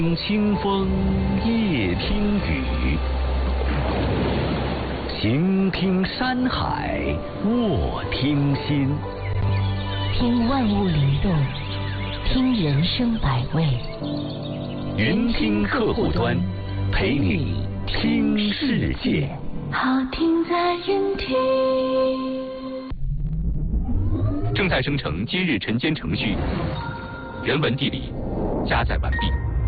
听清风，夜听雨，行听山海，卧听心。 听万物灵动，听人生百味。 云听客户端，陪你听世界。 好听在云听。 正在生成今日晨间程序，人文地理加载完毕。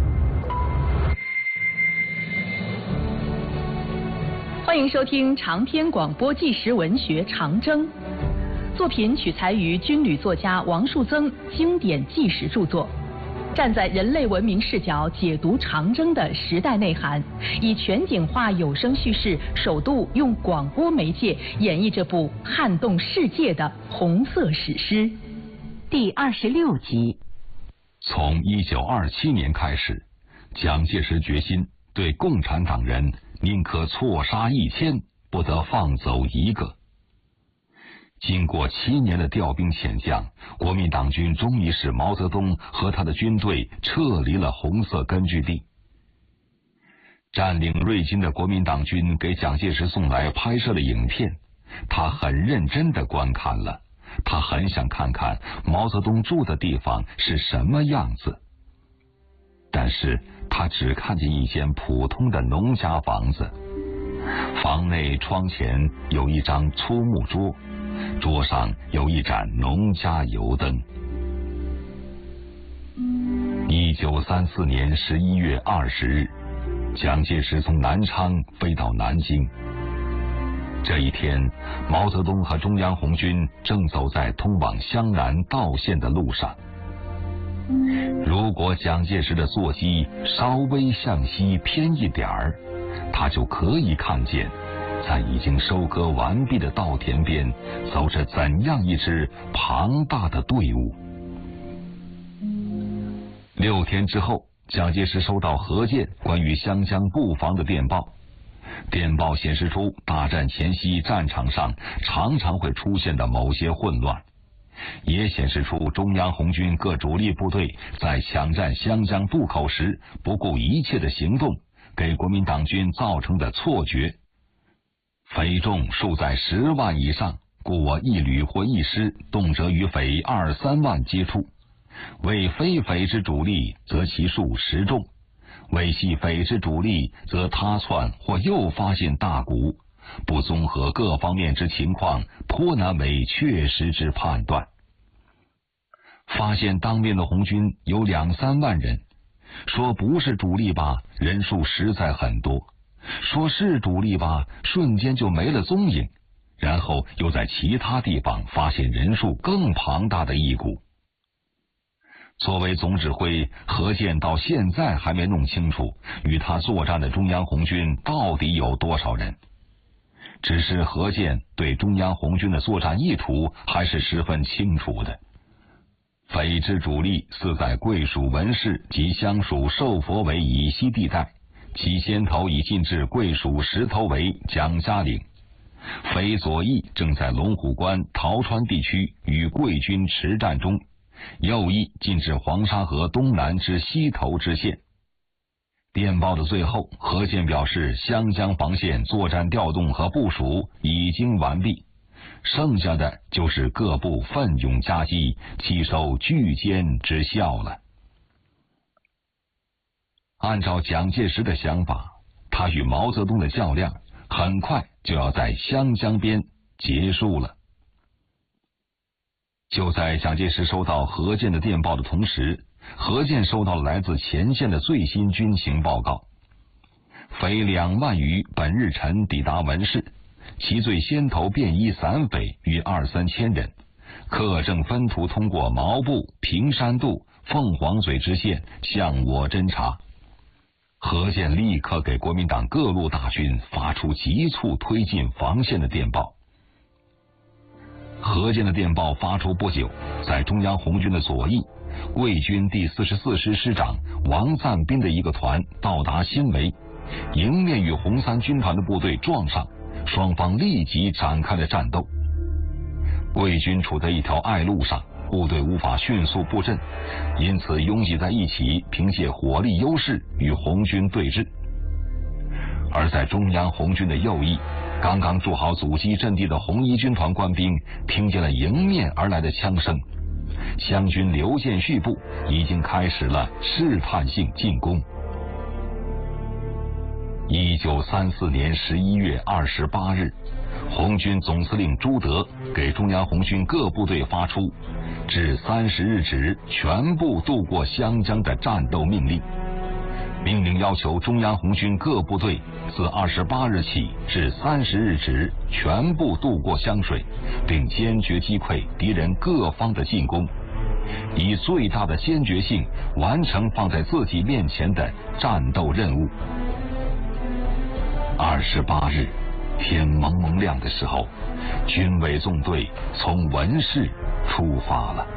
欢迎收听长篇广播纪实文学《长征》，作品取材于军旅作家王树增经典纪实著作，站在人类文明视角解读长征的时代内涵，以全景化有声叙事，首度用广播媒介演绎这部撼动世界的红色史诗。 第26集。 从1927年开始，蒋介石决心对共产党人宁可错杀1000，不得放走一个。经过7年的调兵遣将，国民党军终于使毛泽东和他的军队撤离了红色根据地。占领瑞金的国民党军给蒋介石送来拍摄的影片，他很认真地观看了，他很想看看毛泽东住的地方是什么样子。但是他只看见一间普通的农家房子，房内窗前有一张粗木桌，桌上有一盏农家油灯。1934年11月20日，蒋介石从南昌飞到南京。这一天，毛泽东和中央红军正走在通往湘南道县的路上。如果蒋介石的座机稍微向西偏一点儿，他就可以看见在已经收割完毕的稻田边走着怎样一支庞大的队伍。6天之后，蒋介石收到何键关于湘江布防的电报。电报显示出大战前夕战场上常常会出现的某些混乱，也显示出中央红军各主力部队在抢占湘江渡口时不顾一切的行动给国民党军造成的错觉。匪众数在10万以上，故我一旅或一师动辄与匪2、3万接触，为非匪之主力则其数10众，为系匪之主力则他窜或又发现大鼓，不综合各方面之情况，颇难为确实之判断。发现当面的红军有2、3万人，说不是主力吧，人数实在很多；说是主力吧，瞬间就没了踪影，然后又在其他地方发现人数更庞大的一股。作为总指挥，何键到现在还没弄清楚与他作战的中央红军到底有多少人。只是何键对中央红军的作战意图还是十分清楚的。匪之主力似在贵属文氏及乡属寿佛围以西地带，其先头已进至贵属石头围、蒋家岭。匪左翼正在龙虎关、桃川地区与贵军持战中，右翼进至黄沙河东南之西头之线。电报的最后，何键表示湘江防线作战调动和部署已经完毕，剩下的就是各部奋勇夹击，弃收巨歼之效了。按照蒋介石的想法，他与毛泽东的较量很快就要在湘江边结束了。就在蒋介石收到何键的电报的同时，何键收到了来自前线的最新军情报告。匪2万余本日晨抵达文氏，其最先头便衣散匪约2、3千人，课正分途通过毛部、平山渡、凤凰嘴之线向我侦察。何键立刻给国民党各路大军发出急促推进防线的电报。何键的电报发出不久，在中央红军的左翼，卫军第44师师长王赞斌的一个团到达新围，迎面与红三军团的部队撞上，双方立即展开了战斗。卫军处在一条隘路上， 部队无法迅速布阵，因此拥挤在一起，凭借火力优势与红军对峙。而在中央红军的右翼，刚刚筑好阻击阵地的红一军团官兵听见了迎面而来的枪声，湘军刘建绪部已经开始了试探性进攻。1934年11月28日，红军总司令朱德给中央红军各部队发出至30日止全部渡过湘江的战斗命令。命令要求中央红军各部队自28日起至30日止全部渡过湘水，并坚决击溃敌人各方的进攻，以最大的坚决性完成放在自己面前的战斗任务。28日天蒙蒙亮的时候，军委纵队从文市出发了。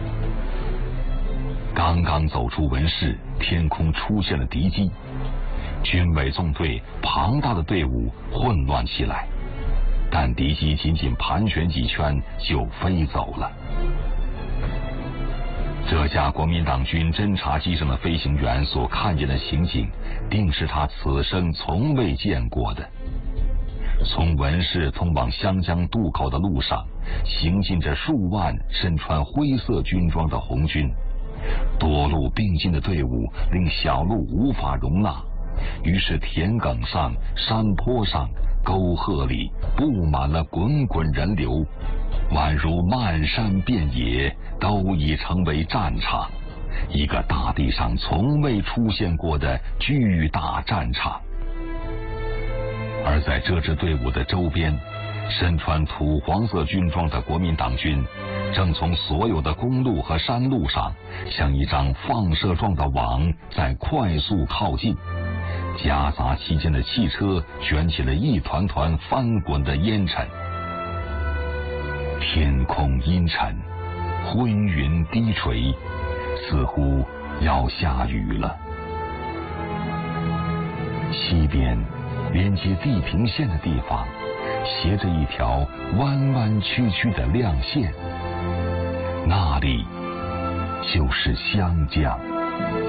刚刚走出文市，天空出现了敌机，军委纵队庞大的队伍混乱起来，但敌机仅仅盘旋几圈就飞走了。这架国民党军侦察机上的飞行员所看见的情景，定是他此生从未见过的。从文市通往湘江渡口的路上，行进着数万身穿灰色军装的红军。多路并进的队伍令小路无法容纳，于是田埂上、山坡上、沟壑里布满了滚滚人流，宛如漫山遍野都已成为战场，一个大地上从未出现过的巨大战场。而在这支队伍的周边，身穿土黄色军装的国民党军正从所有的公路和山路上，像一张放射状的网在快速靠近，夹杂其间的汽车卷起了一团团翻滚的烟尘。天空阴沉，昏云低垂，似乎要下雨了。西边连接地平线的地方，斜着一条弯弯曲曲的亮线，那里就是湘江。